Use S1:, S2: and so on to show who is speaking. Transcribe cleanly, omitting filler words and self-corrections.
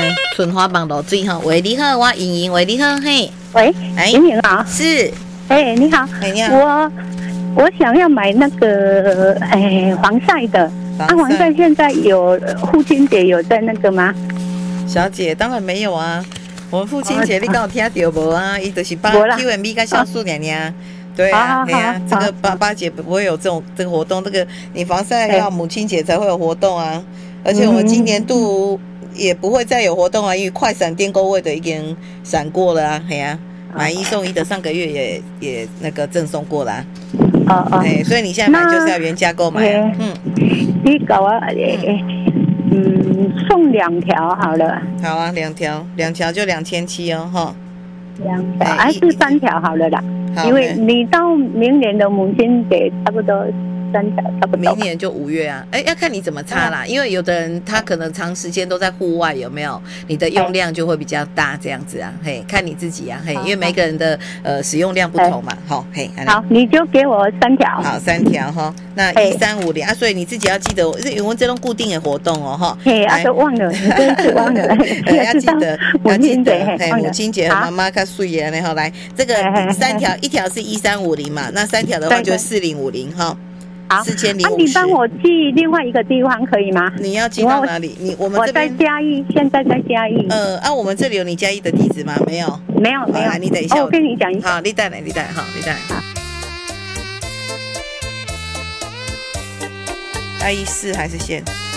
S1: 春花棒落水哈。喂，你好，我莹莹。喂，你好，嘿。
S2: 喂，莹莹啊。
S1: 是。
S2: 你好。
S1: 你好。
S2: 我想要买那个防晒的。防晒现在有父亲节有在那个吗？
S1: 小姐，当然没有啊。我们父亲节你刚有听到无啊？伊就是把 Q&B 跟酵素娘。对啊，对啊，这个八节不会有这个活动，这个你防晒要母亲节才会有活动啊。而且我们今年度也不会再有活动啊，因为快闪电购位的已经闪过了啊，嘿啊，买一送一的上个月也那个赠送过了啊。所以你现在买就是要原价购买啊。
S2: 你搞啊，送2条好了。
S1: 好啊，2条就2700哦，哈。
S2: 2条还是3条好了啦，因为你到明年的母亲节差不多3条差不多。
S1: 明年就5月啊，要看你怎么擦啦，因为有的人他可能长时间都在户外，有没有？你的用量就会比较大，这样子啊，嘿，看你自己啊，嘿，因为每个人的使用量不同嘛，好，嘿，
S2: 好，你就给我3条。
S1: 好，3条哈，那1350啊，所以你自己要记得，因为我们这种固定的活动哦，哈，
S2: 嘿，都忘了，真是忘了，
S1: 要记得，
S2: 母亲节，
S1: 母亲节和妈妈看素颜然后来这个3条，一条是1350嘛，那3条的话就是4050哈。4050。
S2: 你帮我寄另外一个地方可以吗？
S1: 你要寄到哪里？我们这边
S2: 我在嘉义，现在在嘉义。
S1: 我们这里有你嘉义的地址吗？没有，
S2: 没有。
S1: 你等一下，
S2: 我跟你讲一下。
S1: 好，你带来，好，你带来。嘉义市还是县？